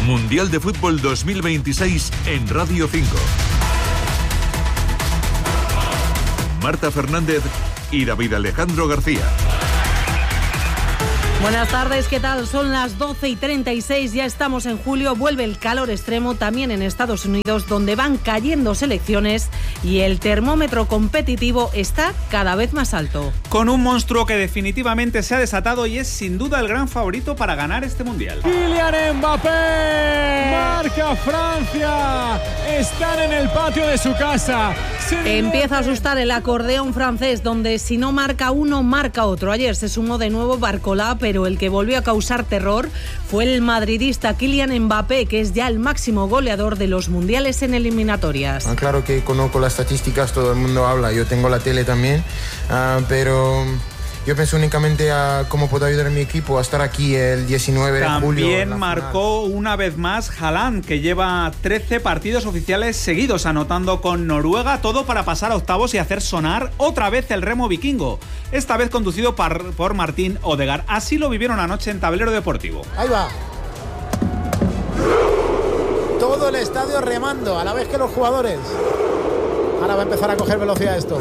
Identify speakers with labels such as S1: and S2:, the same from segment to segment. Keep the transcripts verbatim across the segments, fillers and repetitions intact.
S1: Mundial de Fútbol dos mil veintiséis en Radio cinco. Marta Fernández y David Alejandro García.
S2: Buenas tardes, ¿qué tal? Son las doce y treinta y seis, ya estamos en julio, vuelve el calor extremo también en Estados Unidos, donde van cayendo selecciones y el termómetro competitivo está cada vez más alto.
S3: Con un monstruo que definitivamente se ha desatado y es sin duda el gran favorito para ganar este Mundial.
S4: Kylian Mbappé, marca Francia, están en el patio de su casa.
S2: Empieza a asustar el acordeón francés, donde si no marca uno, marca otro. Ayer se sumó de nuevo Barcola, pero el que volvió a causar terror fue el madridista Kylian Mbappé, que es ya el máximo goleador de los mundiales en eliminatorias.
S5: Ah, claro que conozco las estadísticas, todo el mundo habla, yo tengo la tele también, uh, pero yo pienso únicamente a cómo puedo ayudar a mi equipo a estar aquí el diecinueve de julio.
S3: También marcó una vez más Haaland, que lleva trece partidos oficiales seguidos, anotando con Noruega, todo para pasar a octavos y hacer sonar otra vez el remo vikingo, esta vez conducido por, por Martín Odegaard. Así lo vivieron anoche en Tablero Deportivo.
S6: Ahí va. Todo el estadio remando, a la vez que los jugadores. Ahora va a empezar a coger velocidad esto.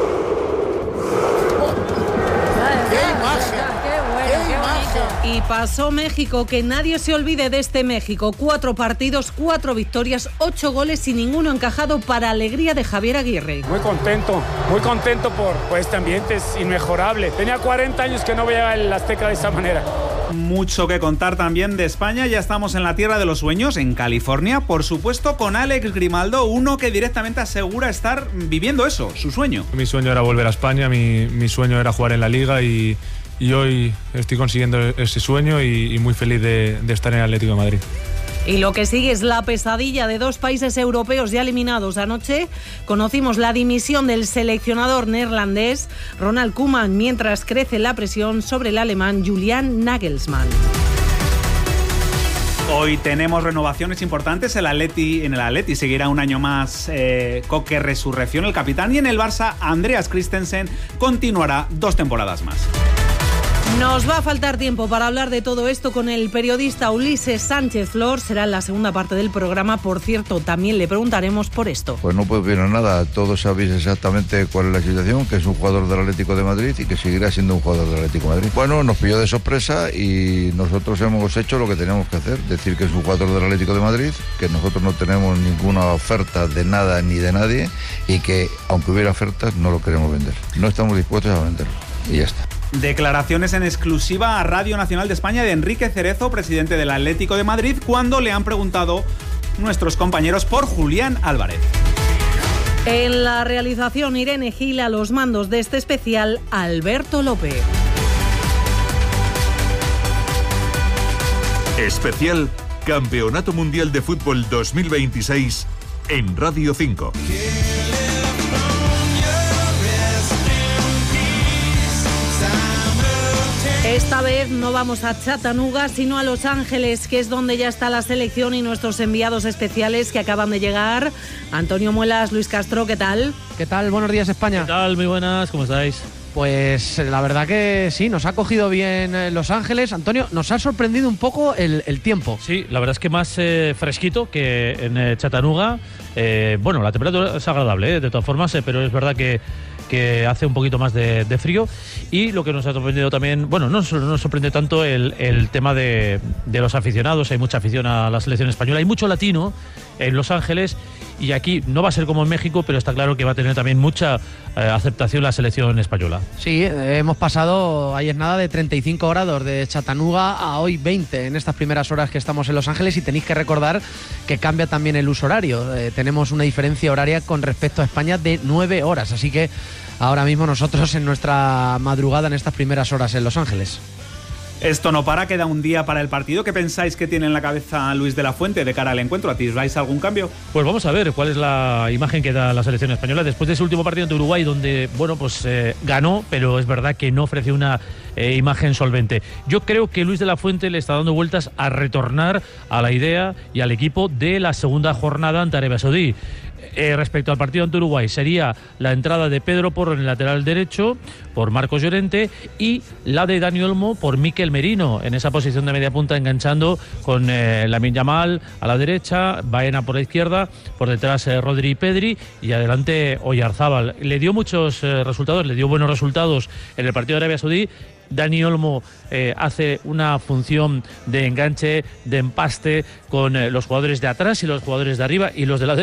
S6: ¡Qué imagen! ¡Qué imagen!
S2: Y pasó México, que nadie se olvide de este México. Cuatro partidos, cuatro victorias, ocho goles y ninguno encajado, para alegría de Javier Aguirre.
S4: Muy contento, muy contento por, por este ambiente, es inmejorable. Tenía cuarenta años que no veía el Azteca de esa manera.
S3: Mucho que contar también de España. Ya estamos en la tierra de los sueños, en California, por supuesto, con Alex Grimaldo, uno que directamente asegura estar viviendo eso, su sueño.
S7: Mi sueño era volver a España, mi, mi sueño era jugar en la Liga y, y hoy estoy consiguiendo ese sueño y, y muy feliz de, de estar en el Atlético de Madrid.
S2: Y lo que sigue es la pesadilla de dos países europeos ya eliminados. Anoche conocimos la dimisión del seleccionador neerlandés Ronald Koeman, mientras crece la presión sobre el alemán Julian Nagelsmann.
S3: Hoy tenemos renovaciones importantes. El Atleti, en el Atleti seguirá un año más eh, Coque Resurrección, el capitán, y en el Barça Andreas Christensen continuará dos temporadas más.
S2: Nos va a faltar tiempo para hablar de todo esto con el periodista Ulises Sánchez Flor. Será en la segunda parte del programa. Por cierto, también le preguntaremos por esto.
S8: Pues no puedo opinar nada. Todos sabéis exactamente cuál es la situación, que es un jugador del Atlético de Madrid y que seguirá siendo un jugador del Atlético de Madrid. Bueno, nos pilló de sorpresa y nosotros hemos hecho lo que teníamos que hacer. Decir que es un jugador del Atlético de Madrid, que nosotros no tenemos ninguna oferta de nada ni de nadie y que, aunque hubiera ofertas, no lo queremos vender. No estamos dispuestos a venderlo. Y ya está.
S3: Declaraciones en exclusiva a Radio Nacional de España de Enrique Cerezo, presidente del Atlético de Madrid, cuando le han preguntado nuestros compañeros por Julián Álvarez.
S2: En la realización, Irene Gil, a los mandos de este especial, Alberto López.
S1: Especial Campeonato Mundial de Fútbol dos mil veintiséis en Radio cinco.
S2: Esta vez no vamos a Chattanooga, sino a Los Ángeles, que es donde ya está la selección y nuestros enviados especiales que acaban de llegar. Antonio Muelas, Luis Castro, ¿qué tal?
S9: ¿Qué tal? Buenos días, España.
S10: ¿Qué tal? Muy buenas, ¿cómo estáis?
S9: Pues la verdad que sí, nos ha cogido bien Los Ángeles. Antonio, nos ha sorprendido un poco el, el tiempo.
S10: Sí, la verdad es que más eh, fresquito que en eh, Chattanooga. Eh, bueno, la temperatura es agradable, eh, de todas formas, eh, pero es verdad que que hace un poquito más de, de frío. Y lo que nos ha sorprendido también, bueno, no nos, nos sorprende tanto el, el tema de, de los aficionados. Hay mucha afición a la selección española, hay mucho latino en Los Ángeles, y aquí no va a ser como en México, pero está claro que va a tener también mucha eh, aceptación la selección española.
S9: Sí, eh, hemos pasado ayer nada de treinta y cinco grados de Chattanooga a hoy veinte en estas primeras horas que estamos en Los Ángeles, y tenéis que recordar que cambia también el uso horario. Eh, tenemos una diferencia horaria con respecto a España de nueve horas, así que ahora mismo nosotros en nuestra madrugada en estas primeras horas en Los Ángeles.
S3: Esto no para, queda un día para el partido. ¿Qué pensáis que tiene en la cabeza Luis de la Fuente de cara al encuentro? ¿Atisbáis algún cambio?
S10: Pues vamos a ver cuál es la imagen que da la selección española después de ese último partido ante Uruguay, donde, bueno, pues eh, ganó, pero es verdad que no ofreció una eh, imagen solvente. Yo creo que Luis de la Fuente le está dando vueltas a retornar a la idea y al equipo de la segunda jornada ante Arabia Saudí. Eh, respecto al partido ante Uruguay, sería la entrada de Pedro Porro en el lateral derecho por Marcos Llorente y la de Dani Olmo por Mikel Merino en esa posición de media punta, enganchando con eh, Lamine Yamal a la derecha, Baena por la izquierda, por detrás eh, Rodri y Pedri y adelante Oyarzábal. Le dio muchos eh, resultados, le dio buenos resultados en el partido de Arabia Saudí. Dani Olmo eh, hace una función de enganche, de empaste con eh, los jugadores de atrás y los jugadores de arriba, y los de la